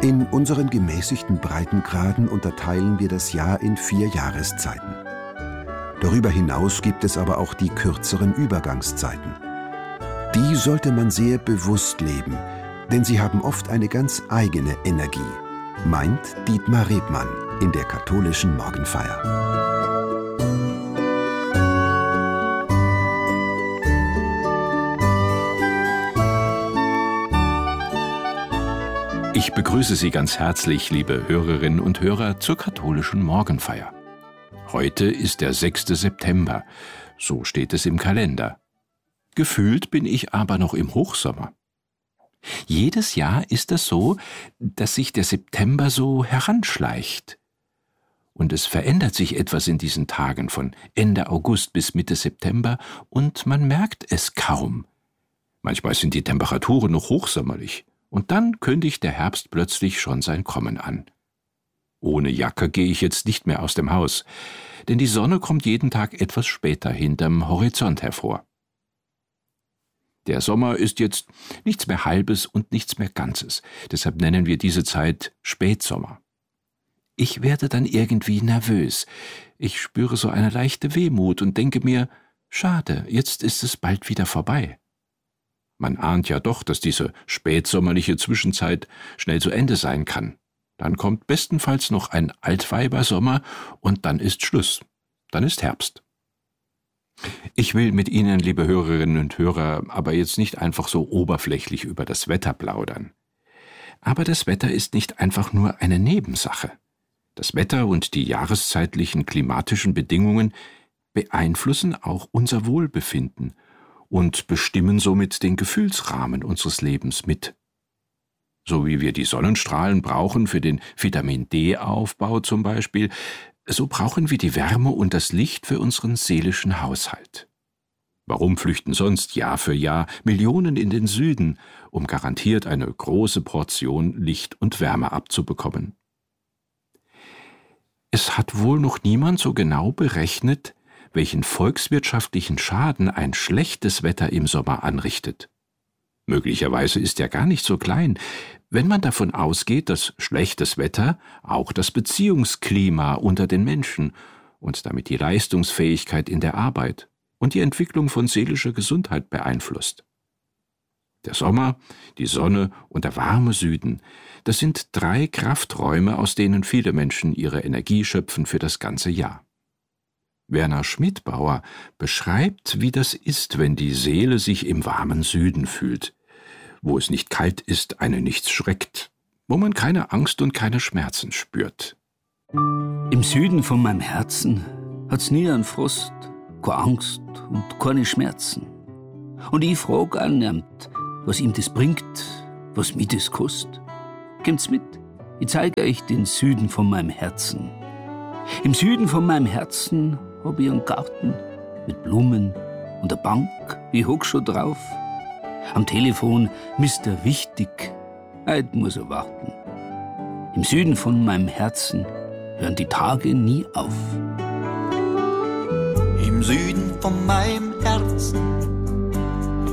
In unseren gemäßigten Breitengraden unterteilen wir das Jahr in 4 Jahreszeiten. Darüber hinaus gibt es aber auch die kürzeren Übergangszeiten. Die sollte man sehr bewusst leben, denn sie haben oft eine ganz eigene Energie, meint Dietmar Rebmann in der katholischen Morgenfeier. Ich begrüße Sie ganz herzlich, liebe Hörerinnen und Hörer, zur katholischen Morgenfeier. Heute ist der 6. September, so steht es im Kalender. Gefühlt bin ich aber noch im Hochsommer. Jedes Jahr ist es so, dass sich der September so heranschleicht. Und es verändert sich etwas in diesen Tagen von Ende August bis Mitte September und man merkt es kaum. Manchmal sind die Temperaturen noch hochsommerlich. Und dann kündigt der Herbst plötzlich schon sein Kommen an. Ohne Jacke gehe ich jetzt nicht mehr aus dem Haus, denn die Sonne kommt jeden Tag etwas später hinterm Horizont hervor. Der Sommer ist jetzt nichts mehr Halbes und nichts mehr Ganzes, deshalb nennen wir diese Zeit Spätsommer. Ich werde dann irgendwie nervös. Ich spüre so eine leichte Wehmut und denke mir, schade, jetzt ist es bald wieder vorbei. Man ahnt ja doch, dass diese spätsommerliche Zwischenzeit schnell zu Ende sein kann. Dann kommt bestenfalls noch ein Altweibersommer und dann ist Schluss. Dann ist Herbst. Ich will mit Ihnen, liebe Hörerinnen und Hörer, aber jetzt nicht einfach so oberflächlich über das Wetter plaudern. Aber das Wetter ist nicht einfach nur eine Nebensache. Das Wetter und die jahreszeitlichen klimatischen Bedingungen beeinflussen auch unser Wohlbefinden und bestimmen somit den Gefühlsrahmen unseres Lebens mit. So wie wir die Sonnenstrahlen brauchen für den Vitamin-D-Aufbau zum Beispiel, so brauchen wir die Wärme und das Licht für unseren seelischen Haushalt. Warum flüchten sonst Jahr für Jahr Millionen in den Süden, um garantiert eine große Portion Licht und Wärme abzubekommen? Es hat wohl noch niemand so genau berechnet, welchen volkswirtschaftlichen Schaden ein schlechtes Wetter im Sommer anrichtet. Möglicherweise ist er gar nicht so klein, wenn man davon ausgeht, dass schlechtes Wetter auch das Beziehungsklima unter den Menschen und damit die Leistungsfähigkeit in der Arbeit und die Entwicklung von seelischer Gesundheit beeinflusst. Der Sommer, die Sonne und der warme Süden, das sind 3 Krafträume, aus denen viele Menschen ihre Energie schöpfen für das ganze Jahr. Werner Schmidbauer beschreibt, wie das ist, wenn die Seele sich im warmen Süden fühlt, wo es nicht kalt ist, einen nichts schreckt, wo man keine Angst und keine Schmerzen spürt. Im Süden von meinem Herzen hat's nie einen Frost, keine Angst und keine Schmerzen. Und ich frag annehmend, was ihm das bringt, was mir das kostet. Kommt's mit, ich zeige euch den Süden von meinem Herzen. Im Süden von meinem Herzen hab ich einen Garten mit Blumen und eine Bank, ich hock schon drauf. Am Telefon Mr. Wichtig, heute muss er warten. Im Süden von meinem Herzen hören die Tage nie auf. Im Süden von meinem Herzen